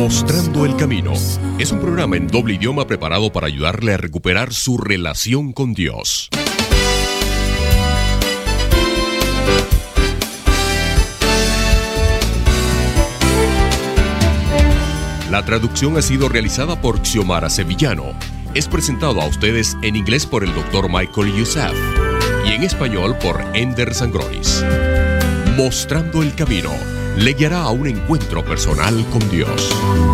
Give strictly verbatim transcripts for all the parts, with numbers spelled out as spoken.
Mostrando el Camino es un programa en doble idioma preparado para ayudarle a recuperar su relación con Dios. La traducción ha sido realizada por Xiomara Sevillano. Es presentado a ustedes en inglés por el doctor Michael Youssef y en español por Ender Sangronis. Mostrando el Camino le guiará a un encuentro personal con Dios.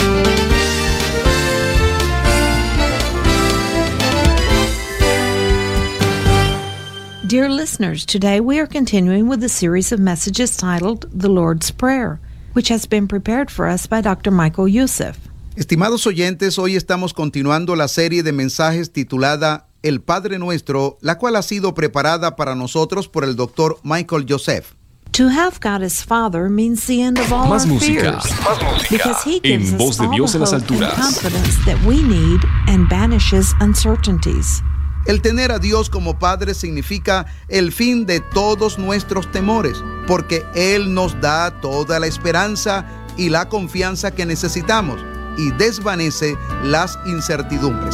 Dear listeners, today we are continuing with a series of messages titled The Lord's Prayer, which has been prepared for us by Doctor Michael Youssef. Estimados oyentes, hoy estamos continuando la serie de mensajes titulada El Padre Nuestro, la cual ha sido preparada para nosotros por el doctor Michael Youssef. To have God as Father means the end of all Más our música, fears, más música. because He gives En us Voz de all Dios the en las hope and alturas. confidence that we need and banishes uncertainties. El tener a Dios como Padre significa el fin de todos nuestros temores, porque Él nos da toda la esperanza y la confianza que necesitamos y desvanece las incertidumbres.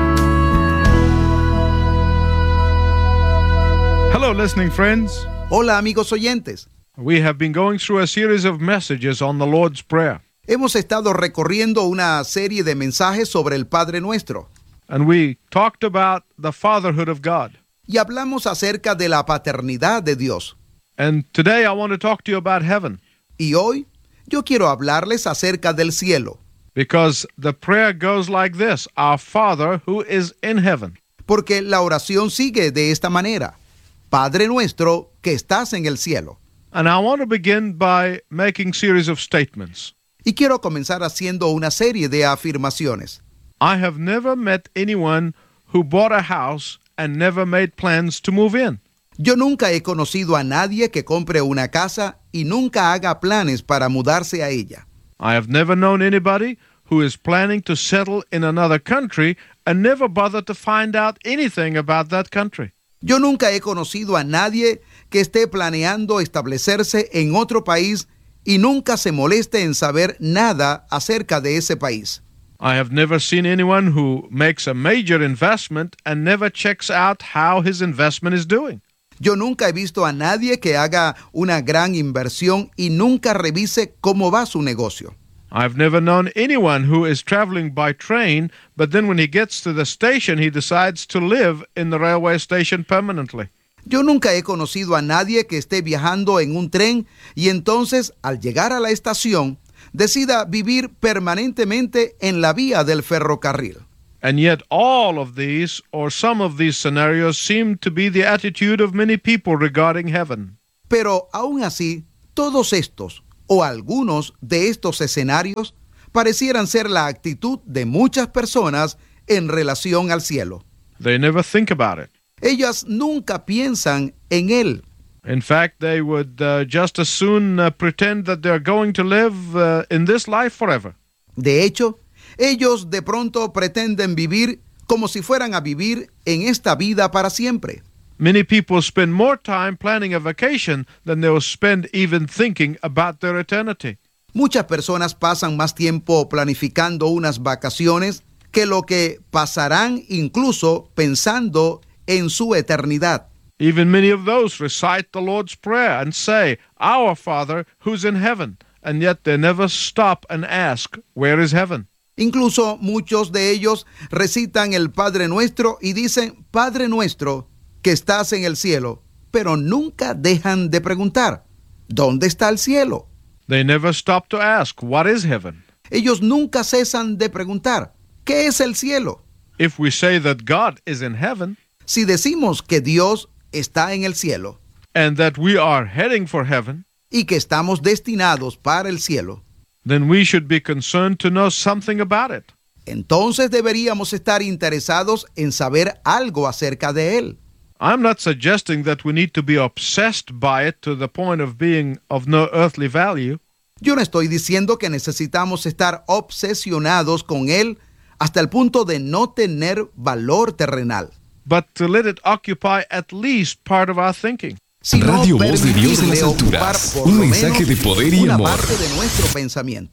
Hello, listening friends. Hola, amigos oyentes. We have been going through a series of messages on the Lord's Prayer, Hemos estado recorriendo una serie de mensajes sobre el Padre Nuestro and we talked about the fatherhood of God. y hablamos acerca de la paternidad de Dios. And today I want to talk to you about heaven, Y hoy yo quiero hablarles acerca del cielo, because the prayer goes like this: Our Father who is in heaven. porque la oración sigue de esta manera: Padre nuestro que estás en el cielo. And I want to begin by making series of statements. Y quiero comenzar haciendo una serie de afirmaciones. I have never met anyone who bought a house and never made plans to move in. Yo nunca he conocido a nadie que compre una casa y nunca haga planes para mudarse a ella. I have never known anybody who is planning to settle in another country and never bother to find out anything about that country. Yo nunca he conocido a nadie que esté planeando establecerse en otro país y nunca se moleste en saber nada acerca de ese país. I have never seen anyone who makes a major investment and never checks out how his investment is doing. Yo nunca he visto a nadie que haga una gran inversión y nunca revise cómo va su negocio. I've never known anyone who is traveling by train, but then when he gets to the station, he decides to live in the railway station permanently. Yo nunca he conocido a nadie que esté viajando en un tren y entonces, al llegar a la estación, decida vivir permanentemente en la vía del ferrocarril. And yet all of these, or some of these scenarios, seem to be the attitude of many people regarding heaven. Pero aún así, todos estos, o algunos de estos escenarios, parecieran ser la actitud de muchas personas en relación al cielo. They never think about it. Ellas nunca piensan en él. In fact, they would uh, just as soon uh, pretend that they're going to live uh, in this life forever. De hecho, ellos de pronto pretenden vivir como si fueran a vivir en esta vida para siempre. Many people spend more time planning a vacation than they will spend even thinking about their eternity. Muchas personas pasan más tiempo planificando unas vacaciones que lo que pasarán incluso pensando en su eternidad. Even many of those recite the Lord's Prayer and say, Our Father who's in heaven, and yet they never stop and ask, where is heaven? Incluso muchos de ellos recitan el Padre Nuestro y dicen, Padre Nuestro, que estás en el cielo, pero nunca dejan de preguntar, ¿dónde está el cielo? They never stop to ask, what is heaven? Ellos nunca cesan de preguntar, ¿qué es el cielo? If we say that God is in heaven, Si decimos que Dios está en el cielo and that we are heading for heaven, y que estamos destinados para el cielo, then we should be concerned to know something about it. entonces deberíamos estar interesados en saber algo acerca de él. I'm not suggesting that we need to be obsessed by it to the point of being of no earthly value. Yo no estoy diciendo que necesitamos estar obsesionados con él hasta el punto de no tener valor terrenal, but to let it occupy at least part of our thinking. sino Radio Voz de Dios en las permitirle ocupar alturas. por Un lo mensaje menos de poder y una amor. parte de nuestro pensamiento.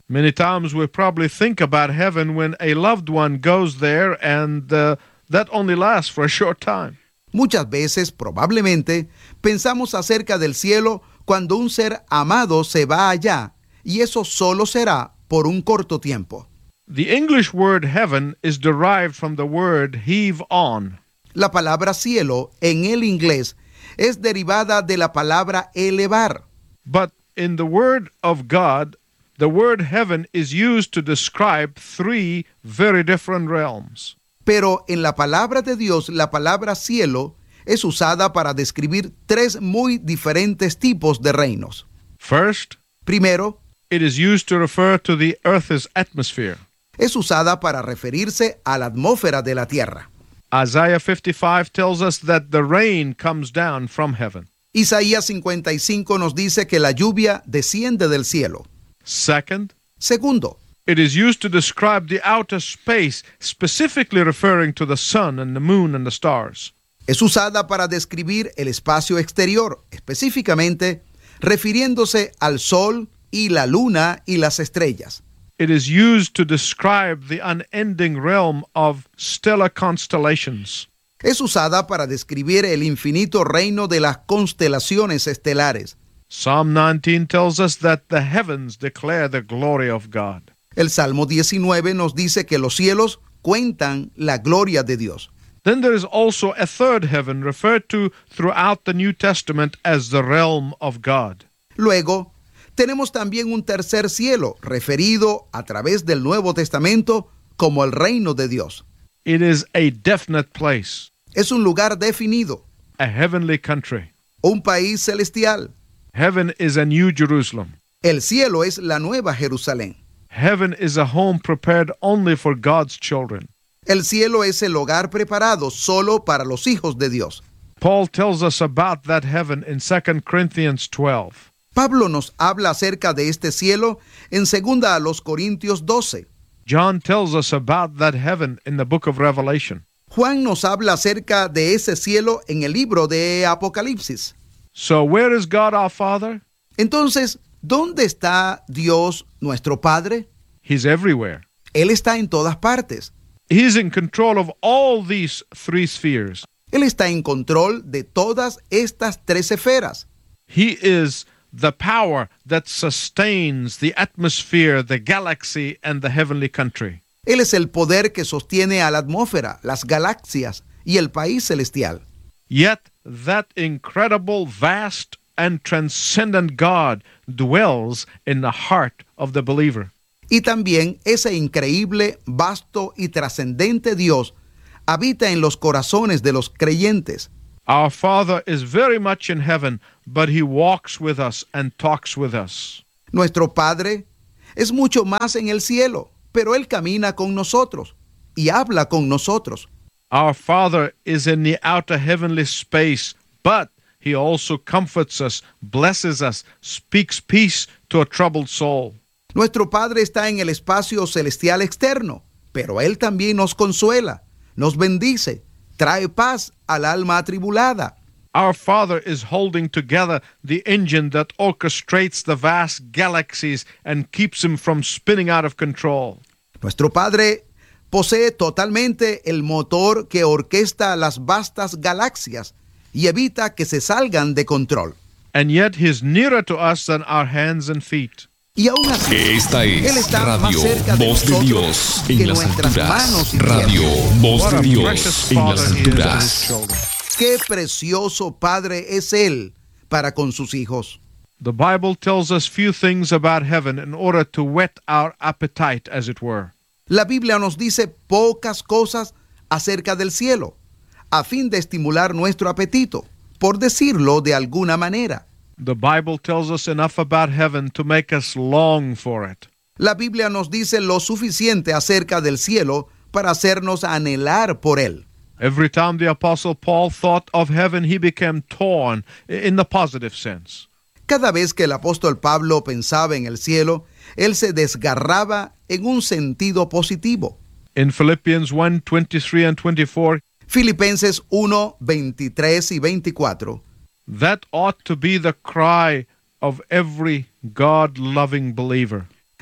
Many times we probably think about heaven when a loved one goes there, and uh, that only lasts for a short time. Muchas veces, probablemente, pensamos acerca del cielo cuando un ser amado se va allá, y eso solo será por un corto tiempo. The English word heaven is derived from the word heave on. La palabra cielo en el inglés es derivada de la palabra elevar. But in the word of God, the word heaven is used to describe three very different realms. Pero en la palabra de Dios, la palabra cielo es usada para describir tres muy diferentes tipos de reinos. First, Primero, it is used to refer to the earth's atmosphere. es usada para referirse a la atmósfera de la tierra. Isaiah fifty-five tells us that the rain comes down from heaven. Isaías cincuenta y cinco nos dice que la lluvia desciende del cielo. Second, Segundo, it is used to describe the outer space, specifically referring to the sun and the moon and the stars. es usada para describir el espacio exterior, específicamente refiriéndose al sol y la luna y las estrellas. It is used to describe the unending realm of stellar constellations. Es usada para describir el infinito reino de las constelaciones estelares. Psalm nineteen tells us that the heavens declare the glory of God. El Salmo diecinueve nos dice que los cielos cuentan la gloria de Dios. Then there is also a third heaven referred to throughout the New Testament as the realm of God. Luego, tenemos también un tercer cielo, referido a través del Nuevo Testamento como el reino de Dios. It is a definite place, Es un lugar definido, a heavenly country. un país celestial. Heaven is a new Jerusalem. El cielo es la nueva Jerusalén. Heaven is a home prepared only for God's children. El cielo es el hogar preparado solo para los hijos de Dios. Paul tells us about that heaven in Second Corinthians twelve. Pablo nos habla acerca de este cielo en segunda a los Corintios doce. John tells us about that heaven in the book of Revelation. Juan nos habla acerca de ese cielo en el libro de Apocalipsis. So where is God our Father? Entonces, ¿dónde está Dios nuestro Padre? He's everywhere. Él está en todas partes. He's in control of all these three spheres. Él está en control de todas estas tres esferas. He is the power that sustains the atmosphere, the galaxy, and the heavenly country. Él es el poder que sostiene a la atmósfera, las galaxias y el país celestial. Yet that incredible, vast, and transcendent God dwells in the heart of the believer. Y también ese increíble, vasto y trascendente Dios habita en los corazones de los creyentes. Our Father is very much in heaven, but He walks with us and talks with us. Nuestro Padre es mucho más en el cielo, pero Él camina con nosotros y habla con nosotros. Our Father is in the outer heavenly space, but He also comforts us, blesses us, speaks peace to a troubled soul. Nuestro Padre está en el espacio celestial externo, pero Él también nos consuela, nos bendice, trae paz al alma atribulada. Our Father is holding together the engine that orchestrates the vast galaxies and keeps them from spinning out of control. Nuestro Padre posee totalmente el motor que orquesta las vastas galaxias y evita que se salgan de control. And yet He's nearer to us than our hands and feet. Y aún así, Esta Él es está más Radio cerca de Voz de nosotros Dios que en las nuestras manos alturas. y Radio piernas. Voz What de a Dios precious en las Father He is to His alturas. children. Qué precioso Padre es Él para con sus hijos. The Bible tells us few things about heaven in order to whet our appetite, as it were. La Biblia nos dice pocas cosas acerca del cielo, a fin de estimular nuestro apetito, por decirlo de alguna manera. The Bible tells us enough about heaven to make us long for it. La Biblia nos dice lo suficiente acerca del cielo para hacernos anhelar por él. Every time the Apostle Paul thought of heaven, he became torn in the positive sense. Cada vez que el apóstol Pablo pensaba en el cielo, él se desgarraba en un sentido positivo. In Philippians one, twenty-three and twenty-four, Filipenses uno, veintitrés y veinticuatro. that ought to be the cry of every God-loving believer.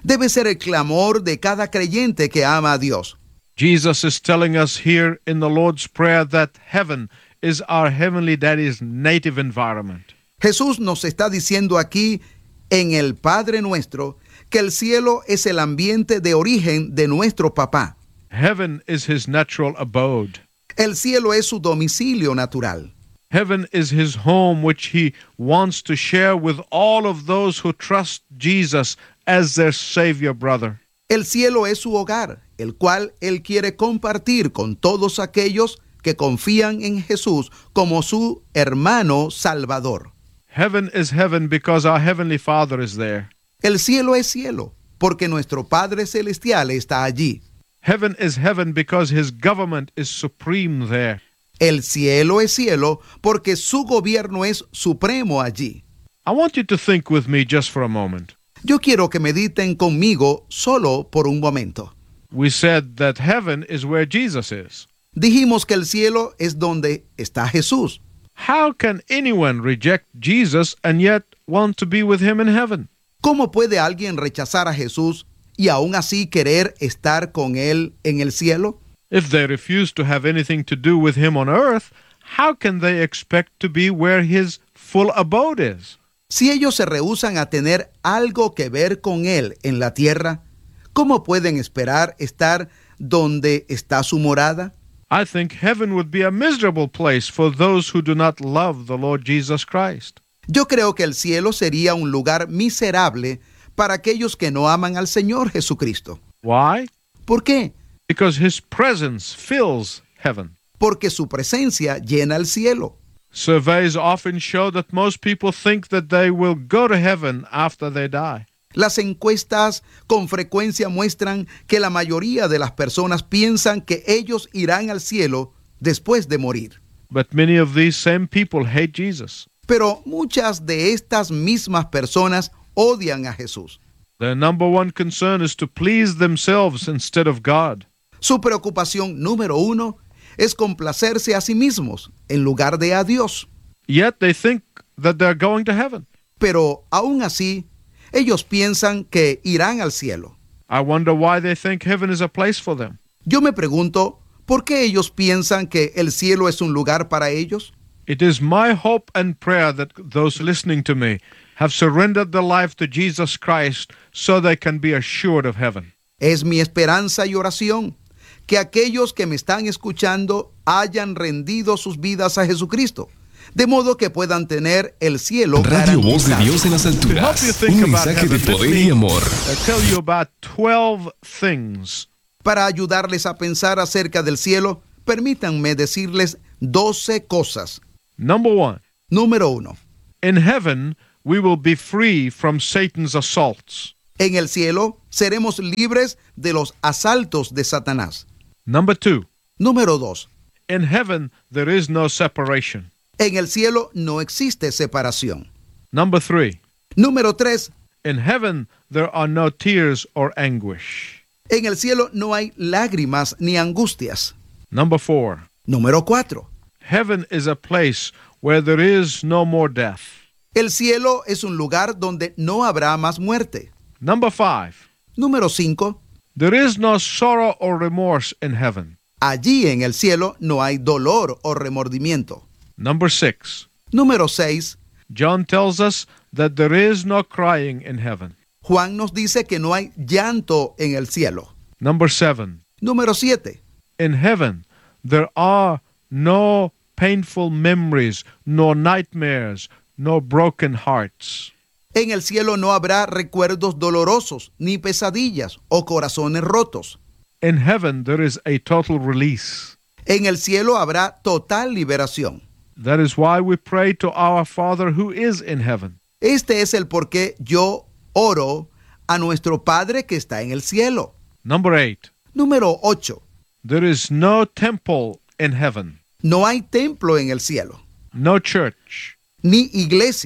Debe ser el clamor de cada creyente que ama a Dios. Jesus is telling us here in the Lord's Prayer that heaven is our heavenly daddy's native environment. Jesús nos está diciendo aquí en el Padre Nuestro que el cielo es el ambiente de origen de nuestro papá. Heaven is his natural abode. El cielo es su domicilio natural. Heaven is his home, which he wants to share with all of those who trust Jesus as their Savior brother. El cielo es su hogar, el cual él quiere compartir con todos aquellos que confían en Jesús como su hermano Salvador. Heaven is heaven because our Heavenly Father is there. El cielo es cielo, porque nuestro Padre Celestial está allí. Heaven is heaven because his government is supreme there. El cielo es cielo, porque su gobierno es supremo allí. I want you to think with me just for a moment. Yo quiero que mediten conmigo solo por un momento. We said that heaven is where Jesus is. Dijimos que el cielo es donde está Jesús. How can anyone reject Jesus and yet want to be with him in heaven? ¿Cómo puede alguien rechazar a Jesús y aún así querer estar con él en el cielo? If they refuse to have anything to do with him on earth, how can they expect to be where his full abode is? Si ellos se rehúsan a tener algo que ver con él en la tierra, ¿cómo pueden esperar estar donde está su morada? I think heaven would be a miserable place for those who do not love the Lord Jesus Christ. Yo creo que el cielo sería un lugar miserable para aquellos que no aman al Señor Jesucristo. Why? ¿Por qué? Because his presence fills heaven. Porque su presencia llena el cielo. Surveys often show that most people think that they will go to heaven after they die. Las encuestas con frecuencia muestran que la mayoría de las personas piensan que ellos irán al cielo después de morir. But many of these same people hate Jesus. Pero muchas de estas mismas personas odian a Jesús. Their number one concern is to please themselves instead of God. Su preocupación número uno es complacerse a sí mismos en lugar de a Dios. Yet they think that they're going to heaven. Pero aún así, ellos piensan que irán al cielo. I wonder why they think heaven is a place for them. Yo me pregunto, ¿por qué ellos piensan que el cielo es un lugar para ellos? It is my hope and prayer that those listening to me have surrendered their life to Jesus Christ so they can be assured of heaven. Es mi esperanza y oración que aquellos que me están escuchando hayan rendido sus vidas a Jesucristo, de modo que puedan tener el cielo Radio Voz de garantizado. Dios en las To help alturas. you think Un about mensaje de heaven, let poder me y amor. tell you about twelve things. Para ayudarles a pensar acerca del cielo, permítanme decirles doce cosas. Number one, Número uno. in heaven we will be free from Satan's assaults. En el cielo seremos libres de los asaltos de Satanás. Number two, Número dos. in heaven there is no separation. En el cielo no existe separación. Number three, Número tres. in heaven there are no tears or anguish. En el cielo no hay lágrimas ni angustias. Number four, Número cuatro. heaven is a place where there is no more death. El cielo es un lugar donde no habrá más muerte. Number five, Número cinco. there is no sorrow or remorse in heaven. Allí en el cielo no hay dolor o remordimiento. Number six, Número seis. John tells us that there is no crying in heaven. Juan nos dice que no hay llanto en el cielo. Number seven, Número siete. in heaven there are no painful memories, no nightmares, no broken hearts. En el cielo no habrá recuerdos dolorosos, ni pesadillas o corazones rotos. In heaven there is a total release. En el cielo habrá total liberación. That is why we pray to our Father who is in heaven. Este es el por qué yo oro a nuestro Padre que está en el cielo. Number eight, Número ocho. there is no temple in heaven, No hay templo en el cielo, no church, ni iglesia.